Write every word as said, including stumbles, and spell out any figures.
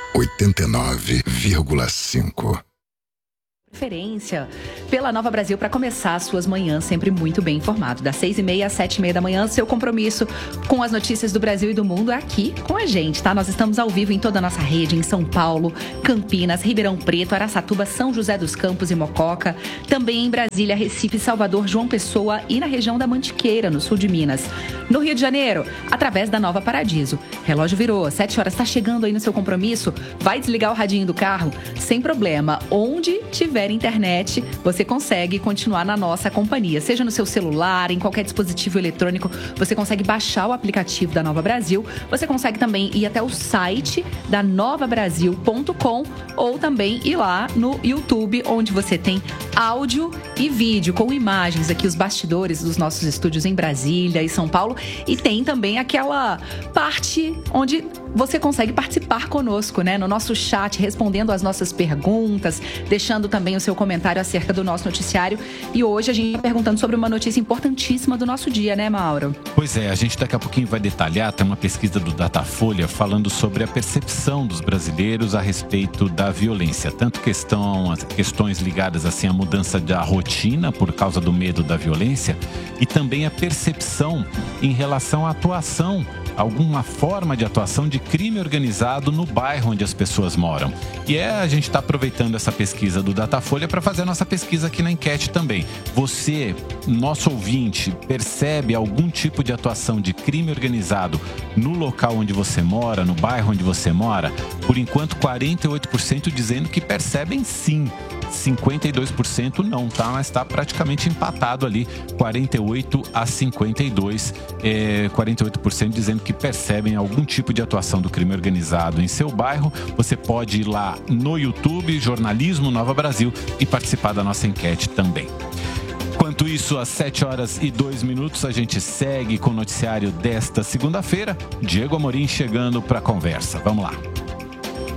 oitenta e nove vírgula cinco. Preferência pela Nova Brasil para começar as suas manhãs sempre muito bem informado. Das seis e meia às sete e meia da manhã, seu compromisso com as notícias do Brasil e do mundo é aqui com a gente, tá? Nós estamos ao vivo em toda a nossa rede, em São Paulo, Campinas, Ribeirão Preto, Araçatuba, São José dos Campos e Mococa. Também em Brasília, Recife, Salvador, João Pessoa e na região da Mantiqueira, no sul de Minas. No Rio de Janeiro, através da Nova Paradiso. Relógio virou, sete horas, tá chegando aí no seu compromisso? Vai desligar o radinho do carro? Sem problema. Onde tiver internet, você consegue continuar na nossa companhia, seja no seu celular, em qualquer dispositivo eletrônico, você consegue baixar o aplicativo da Nova Brasil, você consegue também ir até o site da nova brasil ponto com ou também ir lá no YouTube, onde você tem áudio e vídeo com imagens aqui, os bastidores dos nossos estúdios em Brasília e São Paulo, e tem também aquela parte onde você consegue participar conosco, né, no nosso chat, respondendo as nossas perguntas, deixando também o seu comentário acerca do nosso noticiário. E hoje a gente está perguntando sobre uma notícia importantíssima do nosso dia, né, Mauro? Pois é, a gente daqui a pouquinho vai detalhar, tem uma pesquisa do Datafolha falando sobre a percepção dos brasileiros a respeito da violência, tanto questão, questões ligadas assim à mudança da rotina por causa do medo da violência e também a percepção em relação à atuação, alguma forma de atuação de crime organizado no bairro onde as pessoas moram. E é, a gente está aproveitando essa pesquisa do Datafolha para fazer a nossa pesquisa aqui na enquete também. Você, nosso ouvinte, percebe algum tipo de atuação de crime organizado no local onde você mora, no bairro onde você mora? Por enquanto, quarenta e oito por cento dizendo que percebem sim. cinquenta e dois por cento não, tá? Mas está praticamente empatado ali, quarenta e oito a cinquenta e dois, é, quarenta e oito por cento dizendo que percebem algum tipo de atuação do crime organizado em seu bairro. Você pode ir lá no YouTube, Jornalismo Nova Brasil, e participar da nossa enquete também. Enquanto isso, às sete horas e dois minutos, a gente segue com o noticiário desta segunda-feira. Diego Amorim chegando para a conversa. Vamos lá.